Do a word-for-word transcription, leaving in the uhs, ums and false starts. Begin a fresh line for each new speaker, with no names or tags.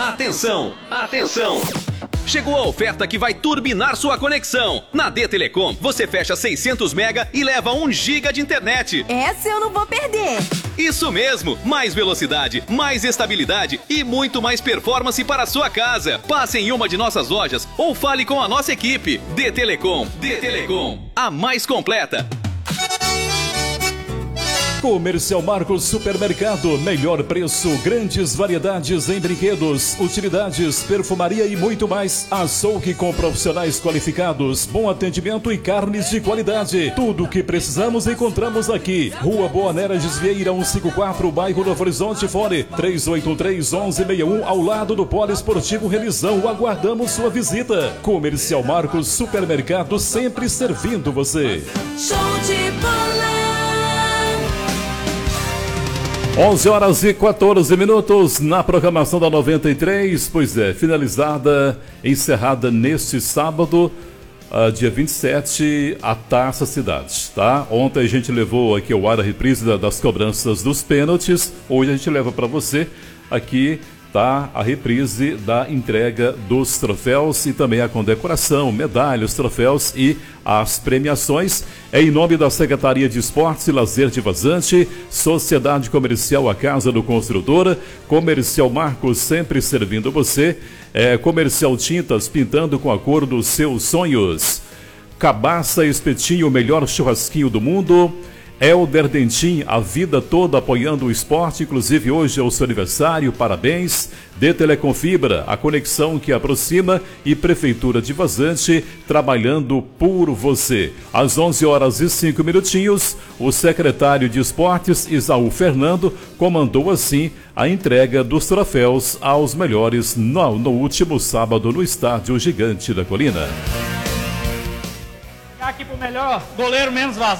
Atenção, atenção! Chegou a oferta que vai turbinar sua conexão. Na D Telecom, você fecha seiscentos mega e leva um giga de internet.
Essa eu não vou perder.
Isso mesmo, mais velocidade, mais estabilidade e muito mais performance para a sua casa. Passe em uma de nossas lojas ou fale com a nossa equipe. D Telecom, D Telecom, a mais completa.
Comercial Marcos Supermercado, melhor preço, grandes variedades em brinquedos, utilidades, perfumaria e muito mais. Açougue com profissionais qualificados, bom atendimento e carnes de qualidade. Tudo o que precisamos encontramos aqui. Rua Boa Nera Desvieira cento e cinquenta e quatro, bairro Novo Horizonte, fone três oito três, um um seis um, ao lado do Polo Esportivo Relizão. Aguardamos sua visita. Comercial Marcos Supermercado, sempre servindo você.
Show de bola!
onze horas e quatorze minutos na programação da noventa e três, pois é, finalizada, encerrada neste sábado, uh, dia vinte e sete, a Taça Cidade, tá? Ontem a gente levou aqui ao ar a reprise da, das cobranças dos pênaltis, hoje a gente leva para você aqui, tá, a reprise da entrega dos troféus e também a condecoração, medalhas, troféus e as premiações. É em nome da Secretaria de Esportes e Lazer de Vazante, Sociedade Comercial A Casa do Construtor, Comercial Marcos sempre servindo você, é, Comercial Tintas pintando com a cor dos seus sonhos, Cabaça Espetinho, o melhor churrasquinho do mundo, Elder Dentim, a vida toda apoiando o esporte, inclusive hoje é o seu aniversário, parabéns. D Telecom Fibra, a conexão que aproxima, e Prefeitura de Vazante, trabalhando por você. Às onze horas e cinco minutinhos, o secretário de Esportes, Isaú Fernando, comandou assim a entrega dos troféus aos melhores no, no último sábado no Estádio Gigante da Colina.
Aqui pro melhor goleiro menos vazado.